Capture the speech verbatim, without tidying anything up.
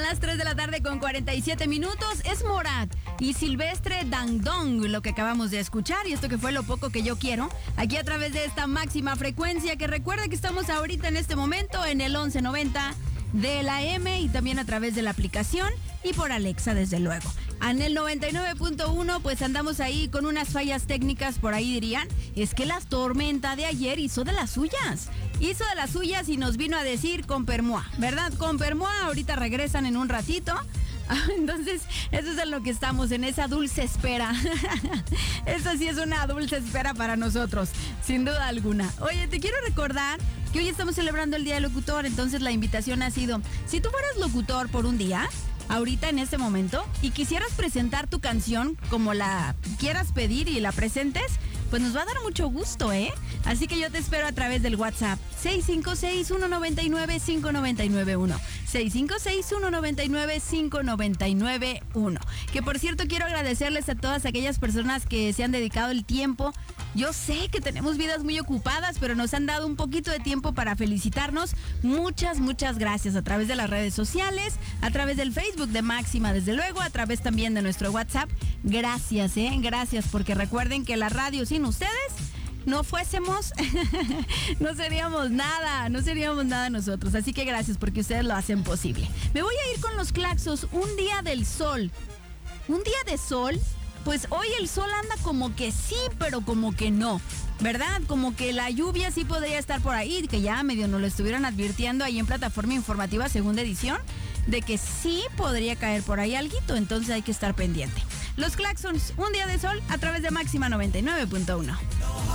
las tres de la tarde con cuarenta y siete minutos. Es Morat y Silvestre Dangdong lo que acabamos de escuchar, y esto que fue Lo Poco Que Yo Quiero, aquí a través de esta máxima frecuencia, que recuerda que estamos ahorita en este momento en el once noventa de la M y también a través de la aplicación y por Alexa, desde luego. En el noventa y nueve punto uno, pues andamos ahí con unas fallas técnicas, por ahí dirían. Es que la tormenta de ayer hizo de las suyas. Hizo de las suyas y nos vino a decir con permoa, ¿verdad? Con permoa, ahorita regresan en un ratito. Entonces, eso es en lo que estamos, en esa dulce espera. Eso sí es una dulce espera para nosotros, sin duda alguna. Oye, te quiero recordar que hoy estamos celebrando el Día del Locutor, entonces la invitación ha sido, si tú fueras locutor por un día, ahorita en este momento, y quisieras presentar tu canción como la quieras pedir y la presentes, pues nos va a dar mucho gusto, ¿eh? Así que yo te espero a través del WhatsApp seis cinco seis, uno nueve nueve, cinco nueve nueve uno. seis cinco seis, uno nueve nueve, cinco nueve nueve uno. Que por cierto, quiero agradecerles a todas aquellas personas que se han dedicado el tiempo. Yo sé que tenemos vidas muy ocupadas, pero nos han dado un poquito de tiempo para felicitarnos. Muchas, muchas gracias a través de las redes sociales, a través del Facebook de Máxima, desde luego, a través también de nuestro WhatsApp. Gracias, ¿eh? Gracias, porque recuerden que la radio sin ustedes no fuésemos, no seríamos nada, no seríamos nada nosotros. Así que gracias porque ustedes lo hacen posible. Me voy a ir con los claxos. Un día del sol. Un día de sol. Pues hoy el sol anda como que sí, pero como que no, ¿verdad? Como que la lluvia sí podría estar por ahí, que ya medio nos lo estuvieron advirtiendo ahí en Plataforma Informativa Segunda Edición, de que sí podría caer por ahí alguito, entonces hay que estar pendiente. Los claxons, un día de sol a través de Máxima noventa y nueve punto uno.